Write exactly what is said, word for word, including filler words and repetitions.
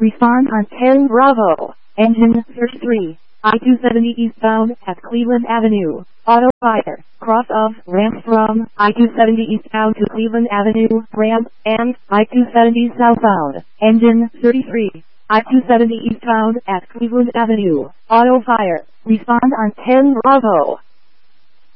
Respond on ten Bravo. Engine thirty-three. I two seventy eastbound at Cleveland Avenue. Auto fire. Cross of ramp from I two seventy eastbound to Cleveland Avenue. Ramp and I two seventy southbound. Engine thirty-three. I two seventy eastbound at Cleveland Avenue. Auto fire. Respond on ten Bravo.